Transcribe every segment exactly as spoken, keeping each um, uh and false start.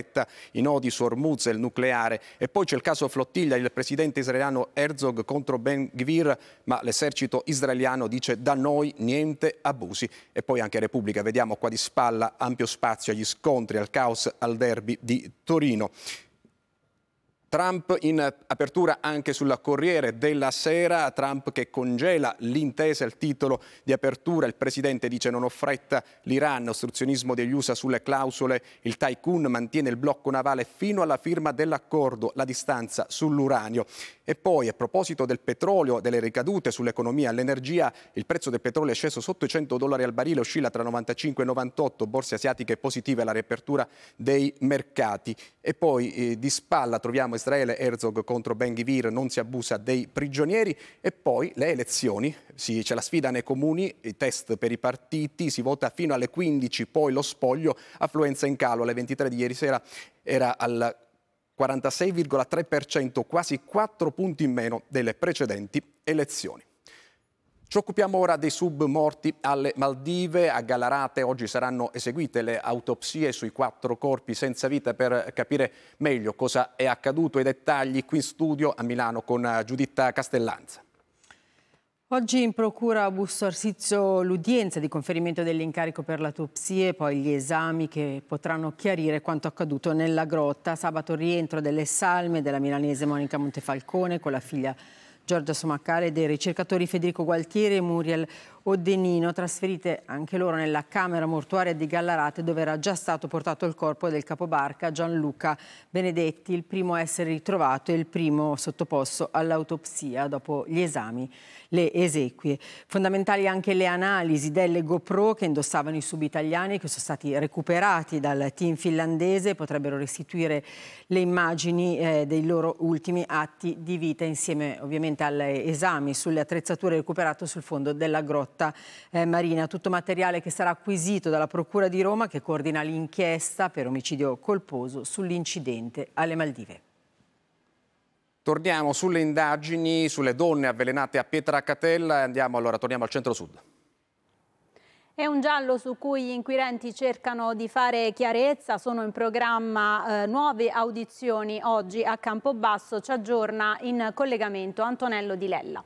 fretta, i nodi su Hormuz e il nucleare. E poi c'è il caso Flottiglia, il presidente israeliano Herzog contro Ben Gvir, ma l'esercito israeliano dice da noi niente abusi. E poi anche Repubblica, vediamo qua di spalla, ampio spazio agli scontri, al caos, al derby di Torino. Trump in apertura anche sul Corriere della Sera, Trump che congela l'intesa, il titolo di apertura, il presidente dice non ho fretta l'Iran, ostruzionismo degli U S A sulle clausole, il tycoon mantiene il blocco navale fino alla firma dell'accordo, la distanza sull'uranio. E poi a proposito del petrolio, delle ricadute sull'economia e l'energia, il prezzo del petrolio è sceso sotto i cento dollari al barile, oscilla tra novantacinque e novantotto, borse asiatiche positive alla riapertura dei mercati. E poi eh, di spalla troviamo Israele, Herzog contro Ben Gvir, non si abusa dei prigionieri. E poi le elezioni, sì, c'è la sfida nei comuni, i test per i partiti, si vota fino alle quindici, poi lo spoglio, affluenza in calo, alle ventitré di ieri sera era al quarantasei virgola tre per cento, quasi quattro punti in meno delle precedenti elezioni. Ci occupiamo ora dei sub morti alle Maldive. A Gallarate oggi saranno eseguite le autopsie sui quattro corpi senza vita per capire meglio cosa è accaduto. I dettagli qui in studio a Milano con Giuditta Castellanza. Oggi in procura a Busto Arsizio l'udienza di conferimento dell'incarico per l'autopsia e poi gli esami che potranno chiarire quanto accaduto nella grotta. Sabato rientro delle salme della milanese Monica Montefalcone con la figlia Giorgia Somaccare e dei ricercatori Federico Gualtieri e Muriel Oddenino, trasferite anche loro nella camera mortuaria di Gallarate, dove era già stato portato il corpo del capobarca Gianluca Benedetti, il primo a essere ritrovato e il primo sottoposto all'autopsia dopo gli esami, le esequie. Fondamentali anche le analisi delle GoPro che indossavano i subitaliani, che sono stati recuperati dal team finlandese, potrebbero restituire le immagini eh, dei loro ultimi atti di vita, insieme ovviamente agli esami sulle attrezzature recuperate sul fondo della grotta eh, marina. Tutto materiale che sarà acquisito dalla Procura di Roma, che coordina l'inchiesta per omicidio colposo sull'incidente alle Maldive. Torniamo sulle indagini sulle donne avvelenate a Pietracatella e andiamo allora, torniamo al centro-sud. È un giallo su cui gli inquirenti cercano di fare chiarezza, sono in programma eh, nuove audizioni oggi a Campobasso, ci aggiorna in collegamento Antonello Di Lella.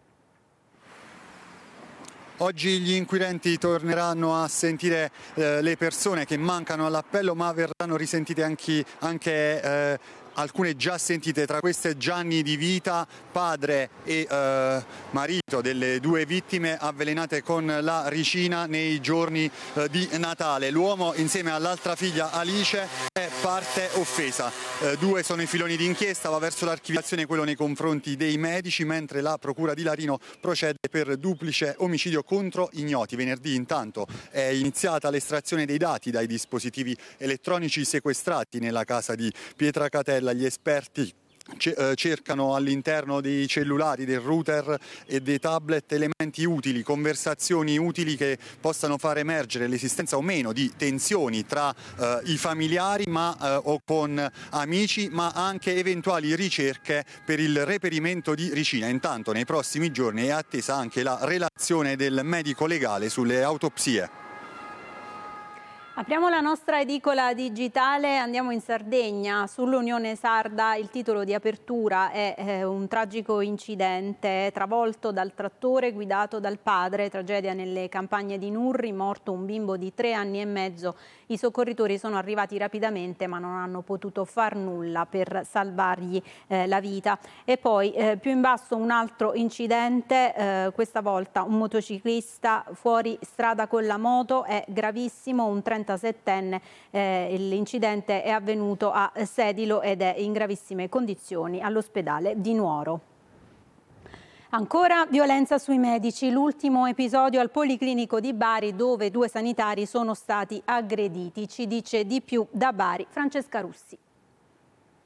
Oggi gli inquirenti torneranno a sentire eh, le persone che mancano all'appello, ma verranno risentite anche, anche eh, alcune già sentite, tra queste Gianni Di Vita, padre e eh, marito delle due vittime avvelenate con la ricina nei giorni eh, di Natale. L'uomo insieme all'altra figlia Alice è parte offesa. Eh, due sono i filoni di inchiesta, va verso l'archiviazione quello nei confronti dei medici, mentre la Procura di Larino procede per duplice omicidio contro ignoti. Venerdì intanto è iniziata l'estrazione dei dati dai dispositivi elettronici sequestrati nella casa di Pietracatella. Gli esperti cercano all'interno dei cellulari, del router e dei tablet elementi utili, conversazioni utili che possano far emergere l'esistenza o meno di tensioni tra eh, i familiari ma, eh, o con amici, ma anche eventuali ricerche per il reperimento di ricina. Intanto nei prossimi giorni è attesa anche la relazione del medico legale sulle autopsie. Apriamo la nostra edicola digitale, andiamo in Sardegna. Sull'Unione Sarda il titolo di apertura è eh, un tragico incidente travolto dal trattore guidato dal padre, tragedia nelle campagne di Nurri, morto un bimbo di tre anni e mezzo. I soccorritori sono arrivati rapidamente ma non hanno potuto far nulla per salvargli eh, la vita. E poi eh, più in basso un altro incidente, eh, questa volta un motociclista fuori strada con la moto, è gravissimo, un trentasettenne, eh, l'incidente è avvenuto a Sedilo ed è in gravissime condizioni all'ospedale di Nuoro. Ancora violenza sui medici, l'ultimo episodio al Policlinico di Bari dove due sanitari sono stati aggrediti. Ci dice di più da Bari Francesca Russi.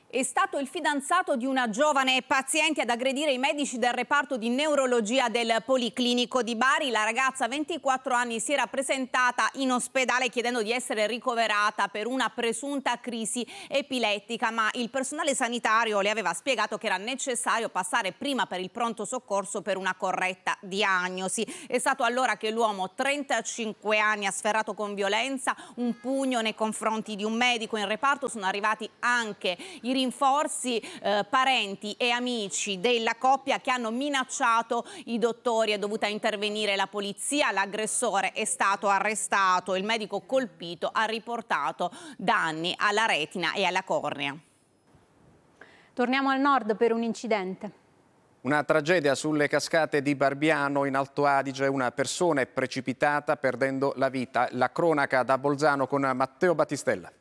È stato il fidanzato di una giovane paziente ad aggredire i medici del reparto di neurologia del Policlinico di Bari. La ragazza, ventiquattro anni, si era presentata in ospedale chiedendo di essere ricoverata per una presunta crisi epilettica, ma il personale sanitario le aveva spiegato che era necessario passare prima per il pronto soccorso per una corretta diagnosi. È stato allora che l'uomo, trentacinque anni, ha sferrato con violenza un pugno nei confronti di un medico. In reparto sono arrivati anche i rinforzi, eh, parenti e amici della coppia che hanno minacciato i dottori. È dovuta intervenire la polizia, l'aggressore è stato arrestato, il medico colpito ha riportato danni alla retina e alla cornea. Torniamo al nord per un incidente. Una tragedia sulle cascate di Barbiano in Alto Adige, una persona è precipitata perdendo la vita. La cronaca da Bolzano con Matteo Battistella.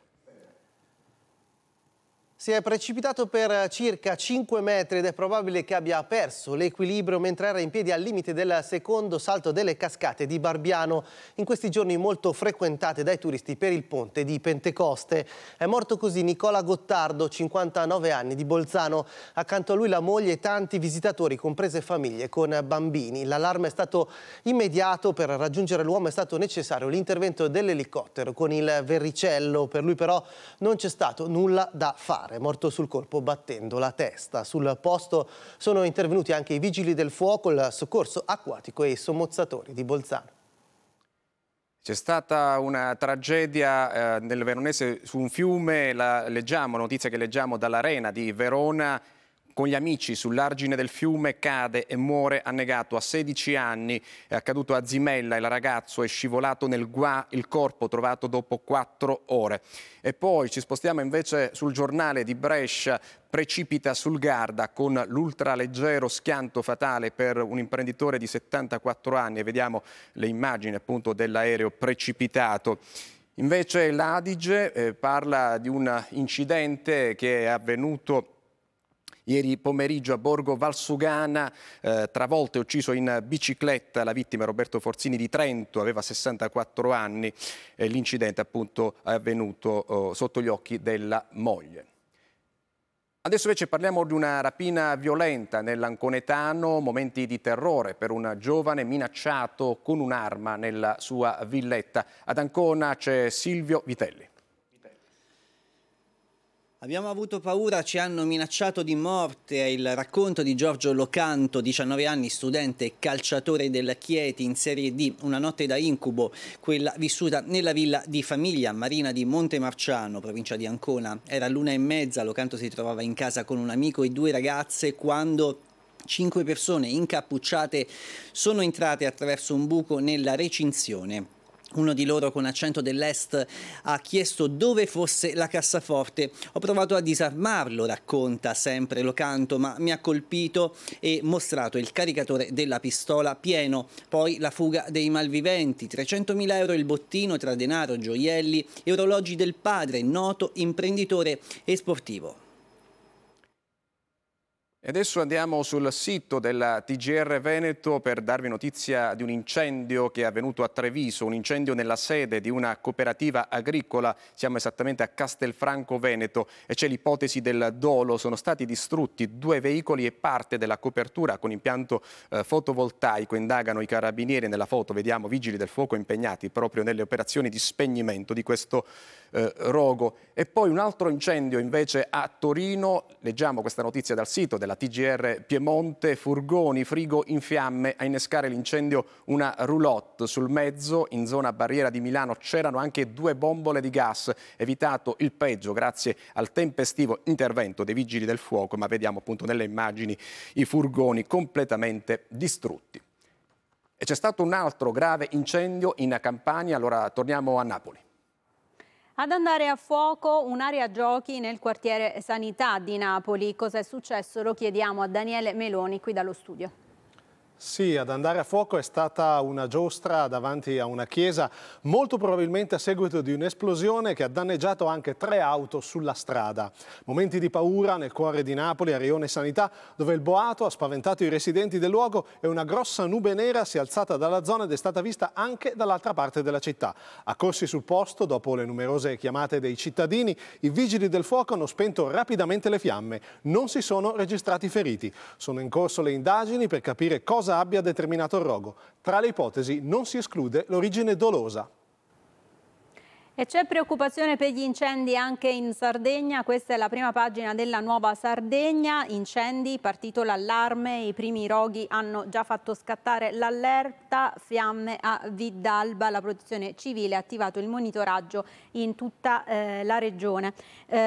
Si è precipitato per circa cinque metri ed è probabile che abbia perso l'equilibrio mentre era in piedi al limite del secondo salto delle cascate di Barbiano, in questi giorni molto frequentate dai turisti per il ponte di Pentecoste. È morto così Nicola Gottardo, cinquantanove anni, di Bolzano. Accanto a lui la moglie e tanti visitatori, comprese famiglie con bambini. L'allarme è stato immediato. Per raggiungere l'uomo è stato necessario l'intervento dell'elicottero con il verricello. Per lui però non c'è stato nulla da fare. È morto sul colpo battendo la testa. Sul posto sono intervenuti anche i vigili del fuoco, il soccorso acquatico e i sommozzatori di Bolzano. C'è stata una tragedia eh, nel Veronese su un fiume, la leggiamo, notizia che leggiamo dall'Arena di Verona. Con gli amici sull'argine del fiume cade e muore annegato a sedici anni. È accaduto a Zimella, il ragazzo è scivolato nel Gua, il corpo trovato dopo quattro ore. E poi ci spostiamo invece sul Giornale di Brescia, precipita sul Garda con l'ultraleggero, schianto fatale per un imprenditore di settantaquattro anni. E vediamo le immagini appunto dell'aereo precipitato. Invece l'Adige eh, parla di un incidente che è avvenuto ieri pomeriggio a Borgo Valsugana, eh, travolto e ucciso in bicicletta la vittima Roberto Forzini di Trento, aveva sessantaquattro anni e l'incidente appunto è avvenuto oh, sotto gli occhi della moglie. Adesso invece parliamo di una rapina violenta nell'Anconetano, momenti di terrore per un giovane minacciato con un'arma nella sua villetta. Ad Ancona c'è Silvio Vitelli. Abbiamo avuto paura, ci hanno minacciato di morte, è il racconto di Giorgio Locanto, diciannove anni, studente e calciatore del Chieti in Serie D, una notte da incubo, quella vissuta nella villa di famiglia Marina di Montemarciano, provincia di Ancona. Era l'una e mezza, Locanto si trovava in casa con un amico e due ragazze quando cinque persone incappucciate sono entrate attraverso un buco nella recinzione. Uno di loro, con accento dell'est, ha chiesto dove fosse la cassaforte. Ho provato a disarmarlo, racconta sempre Locanto, ma mi ha colpito e mostrato il caricatore della pistola pieno. Poi la fuga dei malviventi, trecentomila euro il bottino tra denaro, gioielli e orologi del padre, noto imprenditore e sportivo. E adesso andiamo sul sito della T G R Veneto per darvi notizia di un incendio che è avvenuto a Treviso, un incendio nella sede di una cooperativa agricola. Siamo esattamente a Castelfranco Veneto e c'è l'ipotesi del dolo. Sono stati distrutti due veicoli e parte della copertura con impianto eh, fotovoltaico. Indagano i carabinieri. Nella foto vediamo vigili del fuoco impegnati proprio nelle operazioni di spegnimento di questo eh, rogo. E poi un altro incendio invece a Torino. Leggiamo questa notizia dal sito della T G R Piemonte, furgoni, frigo in fiamme, a innescare l'incendio una roulotte. Sul mezzo, in zona barriera di Milano, c'erano anche due bombole di gas. Evitato il peggio grazie al tempestivo intervento dei vigili del fuoco, ma vediamo appunto nelle immagini i furgoni completamente distrutti. E c'è stato un altro grave incendio in Campania, allora torniamo a Napoli. Ad andare a fuoco un'area giochi nel quartiere Sanità di Napoli. Cosa è successo? Lo chiediamo a Daniele Meloni qui dallo studio. Sì, ad andare a fuoco è stata una giostra davanti a una chiesa, molto probabilmente a seguito di un'esplosione che ha danneggiato anche tre auto sulla strada. Momenti di paura nel cuore di Napoli, a Rione Sanità, dove il boato ha spaventato i residenti del luogo e una grossa nube nera si è alzata dalla zona ed è stata vista anche dall'altra parte della città. Accorsi sul posto, dopo le numerose chiamate dei cittadini, i vigili del fuoco hanno spento rapidamente le fiamme. Non si sono registrati feriti. Sono in corso le indagini per capire cosa abbia determinato il rogo. Tra le ipotesi non si esclude l'origine dolosa. E c'è preoccupazione per gli incendi anche in Sardegna, questa è la prima pagina della Nuova Sardegna, incendi, partito l'allarme, i primi roghi hanno già fatto scattare l'allerta, fiamme a Vidalba, la protezione civile ha attivato il monitoraggio in tutta eh, la regione. Eh,